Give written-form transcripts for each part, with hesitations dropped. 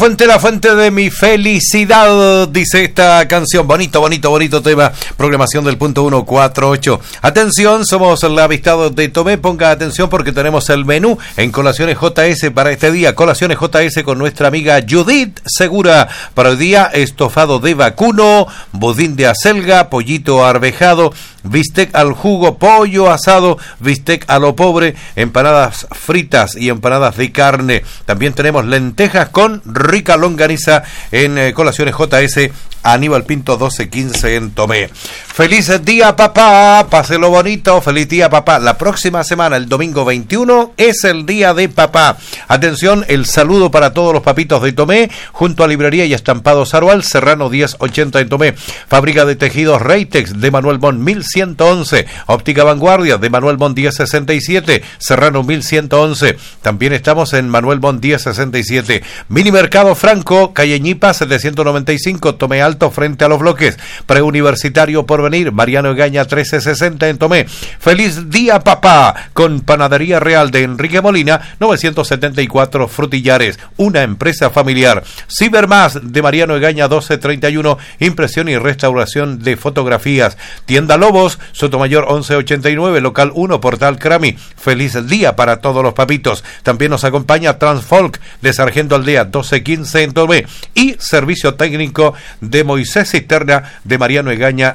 Fuente, la fuente de mi felicidad, dice esta canción. Bonito tema. Programación del punto 148. Atención, somos la Amistad de Tomé. Ponga atención porque tenemos el menú en Colaciones JS para este día. Colaciones JS con nuestra amiga Judith Segura. Para el día, estofado de vacuno, budín de acelga, pollito arvejado, bistec al jugo, pollo asado, bistec a lo pobre, empanadas fritas y empanadas de carne. También tenemos lentejas con rica longaniza en Colaciones JS, Aníbal Pinto 1215 en Tomé. Feliz día, papá, páselo bonito, feliz día, papá. La próxima semana, el domingo 21, es el día de papá. Atención, el saludo para todos los papitos de Tomé, junto a Librería y Estampados Arual, Serrano 1080 en Tomé. Fábrica de tejidos Reitex de Manuel Mon 1111, Óptica Vanguardia de Manuel Mon 1067, Serrano 1111. También estamos en Manuel Mon 1067. Mini Mercado Franco, calle Ñipa 795, Tomé Alto, frente a los bloques. Preuniversitario Porvenir, Mariano Egaña 1360 en Tomé. Feliz día, papá, con Panadería Real de Enrique Molina 974 Frutillares, una empresa familiar. Cibermás de Mariano Egaña 1231, impresión y restauración de fotografías. Tienda Lobos, Sotomayor 1189, local 1, Portal Crami. Feliz día para todos los papitos. También nos acompaña Transfolk de Sargento Aldea 1215 en Tomé y servicio técnico de Moisés Cisterna de Mariano Egaña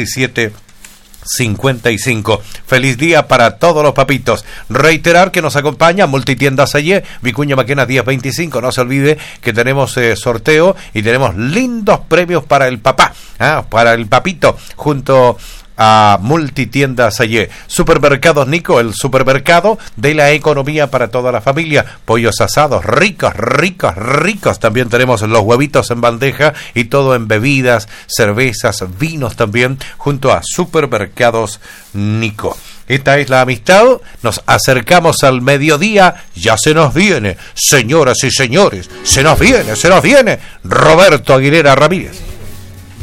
1755. Feliz día para todos los papitos. Reiterar que nos acompaña Multitiendas Sayé, Vicuña Maquena 1025. No se olvide que tenemos sorteo y tenemos lindos premios para el papá, para el papito, junto a Multitiendas Sayé. Supermercados Nico, el supermercado de la economía para toda la familia. Pollos asados ricos. También tenemos los huevitos en bandeja y todo en bebidas, cervezas, vinos también, junto a Supermercados Nico. Esta es la amistad. Nos acercamos al mediodía. Ya se nos viene, señoras y señores, se nos viene Roberto Aguilera Ramírez.